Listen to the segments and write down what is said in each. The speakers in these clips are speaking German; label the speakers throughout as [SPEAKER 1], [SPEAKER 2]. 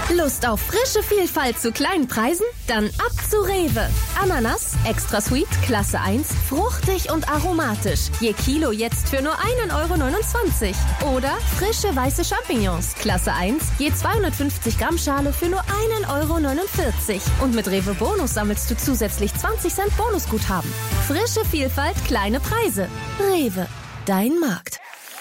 [SPEAKER 1] Lust auf frische Vielfalt zu kleinen Preisen? Dann ab zu Rewe. Ananas, extra sweet, Klasse 1, fruchtig und aromatisch. Je Kilo jetzt für nur 1,29 €. Oder frische weiße Champignons, Klasse 1, je 250 Gramm Schale für nur 1,49 €. Und mit Rewe Bonus sammelst du zusätzlich 20 Cent Bonusguthaben. Frische Vielfalt, kleine Preise. Rewe, dein Markt.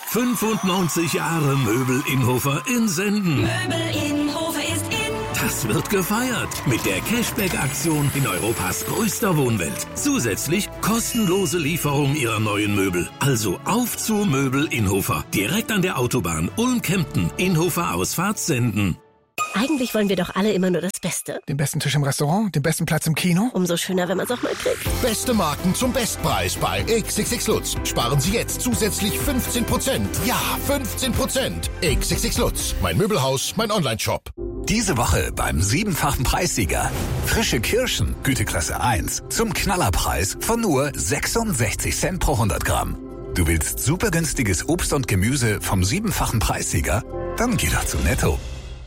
[SPEAKER 2] 95 Jahre Möbel Inhofer in Senden.
[SPEAKER 3] Möbel Inhofer ist in.
[SPEAKER 2] Das wird gefeiert mit der Cashback-Aktion in Europas größter Wohnwelt. Zusätzlich kostenlose Lieferung Ihrer neuen Möbel. Also auf zu Möbel Inhofer. Direkt an der Autobahn Ulm-Kempten. Inhofer Ausfahrt Senden.
[SPEAKER 4] Eigentlich wollen wir doch alle immer nur das Beste.
[SPEAKER 5] Den besten Tisch im Restaurant, den besten Platz im Kino.
[SPEAKER 4] Umso schöner, wenn man es auch mal kriegt.
[SPEAKER 6] Beste Marken zum Bestpreis bei XXX Lutz. Sparen Sie jetzt zusätzlich 15%. Ja, 15%. XXX Lutz. Mein Möbelhaus, mein Onlineshop.
[SPEAKER 7] Diese Woche beim 7-fachen Preissieger. Frische Kirschen, Güteklasse 1, zum Knallerpreis von nur 66 Cent pro 100 Gramm. Du willst super günstiges Obst und Gemüse vom 7-fachen Preissieger? Dann geh doch zu Netto.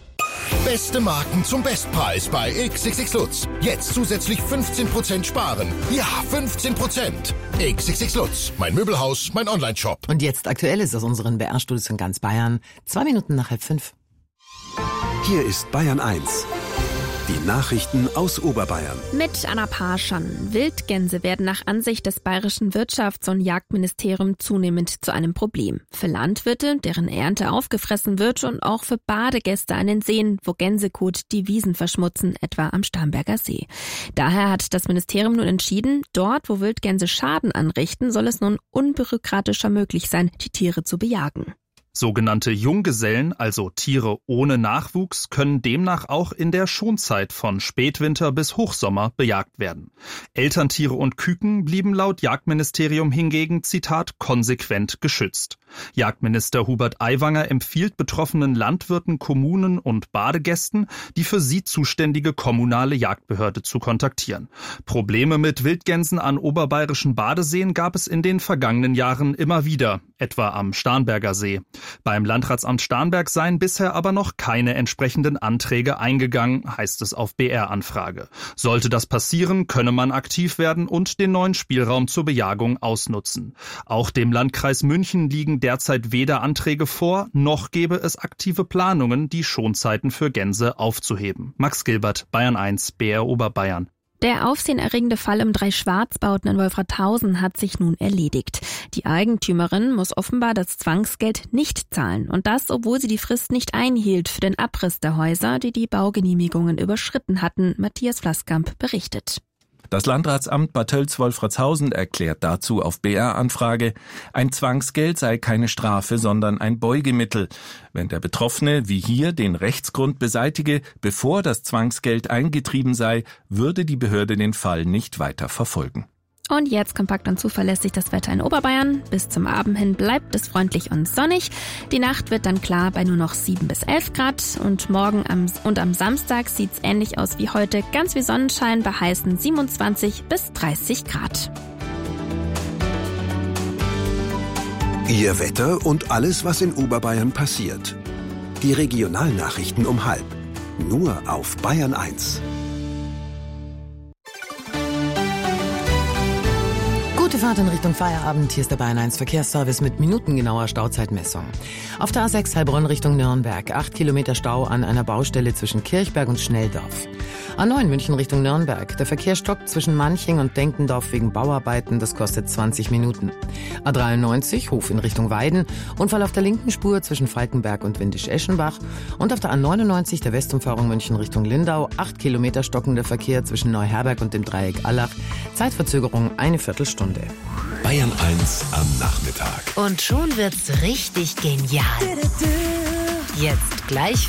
[SPEAKER 6] Beste Marken zum Bestpreis bei XXX Lutz. Jetzt zusätzlich 15% sparen. Ja, 15%. XXX Lutz. Mein Möbelhaus, mein Onlineshop.
[SPEAKER 8] Und jetzt Aktuelles aus unseren BR-Studios in ganz Bayern. 2 Minuten nach 4:30.
[SPEAKER 9] Hier ist Bayern 1. Die Nachrichten aus Oberbayern.
[SPEAKER 10] Mit Anna Parschan. Wildgänse werden nach Ansicht des bayerischen Wirtschafts- und Jagdministeriums zunehmend zu einem Problem. Für Landwirte, deren Ernte aufgefressen wird, und auch für Badegäste an den Seen, wo Gänsekot die Wiesen verschmutzen, etwa am Starnberger See. Daher hat das Ministerium nun entschieden, dort, wo Wildgänse Schaden anrichten, soll es nun unbürokratischer möglich sein, die Tiere zu bejagen.
[SPEAKER 11] Sogenannte Junggesellen, also Tiere ohne Nachwuchs, können demnach auch in der Schonzeit von Spätwinter bis Hochsommer bejagt werden. Elterntiere und Küken blieben laut Jagdministerium hingegen, Zitat, konsequent geschützt. Jagdminister Hubert Aiwanger empfiehlt betroffenen Landwirten, Kommunen und Badegästen, die für sie zuständige kommunale Jagdbehörde zu kontaktieren. Probleme mit Wildgänsen an oberbayerischen Badeseen gab es in den vergangenen Jahren immer wieder, etwa am Starnberger See. Beim Landratsamt Starnberg seien bisher aber noch keine entsprechenden Anträge eingegangen, heißt es auf BR-Anfrage. Sollte das passieren, könne man aktiv werden und den neuen Spielraum zur Bejagung ausnutzen. Auch dem Landkreis München liegen derzeit weder Anträge vor, noch gäbe es aktive Planungen, die Schonzeiten für Gänse aufzuheben. Max Gilbert, Bayern 1, BR Oberbayern.
[SPEAKER 10] Der aufsehenerregende Fall im 3 Schwarzbauten in Wolfratshausen hat sich nun erledigt. Die Eigentümerin muss offenbar das Zwangsgeld nicht zahlen. Und das, obwohl sie die Frist nicht einhielt für den Abriss der Häuser, die die Baugenehmigungen überschritten hatten. Matthias Flasskamp berichtet.
[SPEAKER 12] Das Landratsamt Bad Tölz-Wolfratshausen erklärt dazu auf BR-Anfrage, ein Zwangsgeld sei keine Strafe, sondern ein Beugemittel. Wenn der Betroffene, wie hier, den Rechtsgrund beseitige, bevor das Zwangsgeld eingetrieben sei, würde die Behörde den Fall nicht weiter verfolgen.
[SPEAKER 10] Und jetzt kompakt und zuverlässig das Wetter in Oberbayern. Bis zum Abend hin bleibt es freundlich und sonnig. Die Nacht wird dann klar bei nur noch 7 bis 11 Grad. Und morgen am Samstag sieht's ähnlich aus wie heute. Ganz wie Sonnenschein bei heißen 27 bis 30 Grad.
[SPEAKER 9] Ihr Wetter und alles, was in Oberbayern passiert. Die Regionalnachrichten um 12:30. Nur auf Bayern 1.
[SPEAKER 8] Gute Fahrt in Richtung Feierabend. Hier ist der Bayern 1 Verkehrsservice mit minutengenauer Stauzeitmessung. Auf der A6 Heilbronn Richtung Nürnberg. 8 Kilometer Stau an einer Baustelle zwischen Kirchberg und Schnelldorf. A9 München Richtung Nürnberg. Der Verkehr stockt zwischen Manching und Denkendorf wegen Bauarbeiten. Das kostet 20 Minuten. A93 Hof in Richtung Weiden. Unfall auf der linken Spur zwischen Falkenberg und Windisch-Eschenbach. Und auf der A99 der Westumfahrung München Richtung Lindau. 8 Kilometer stockender Verkehr zwischen Neuherberg und dem Dreieck Allach. Zeitverzögerung eine Viertelstunde.
[SPEAKER 9] Bayern 1 am Nachmittag.
[SPEAKER 4] Und schon wird's richtig genial. Jetzt gleich